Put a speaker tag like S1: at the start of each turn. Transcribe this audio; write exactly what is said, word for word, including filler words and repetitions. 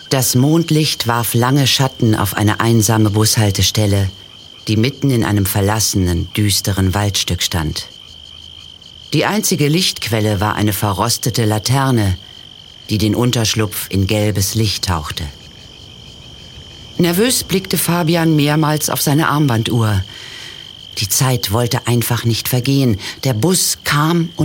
S1: Das Mondlicht warf lange Schatten auf eine einsame Bushaltestelle, die mitten in einem verlassenen, düsteren Waldstück stand. Die einzige Lichtquelle war eine verrostete Laterne, die den Unterschlupf in gelbes Licht tauchte. Nervös blickte Fabian mehrmals auf seine Armbanduhr. Die Zeit wollte einfach nicht vergehen. Der Bus kam und